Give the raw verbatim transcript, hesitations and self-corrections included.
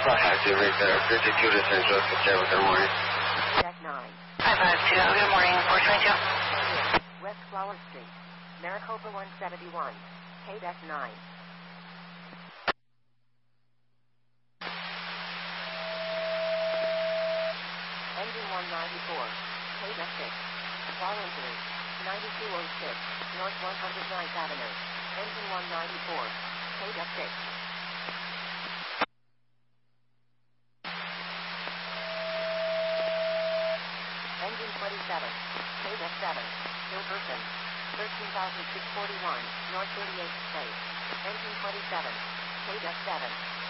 Taxi Victor, fifty-two to Central, September, good morning. Deck nine. five five two, good morning, four twenty-two. West Flower Street, Maricopa one seventy-one, K Deck nine. Engine one ninety-four, K Deck six. Wallingford, ninety-two oh six, North one hundred ninth Avenue. Engine one ninety-four, K Deck six. Engine twenty-seven, K Deck seven, Bill Person, thirteen thousand six hundred forty-one, North thirty-eighth Place. Engine twenty-seven, K Deck seven.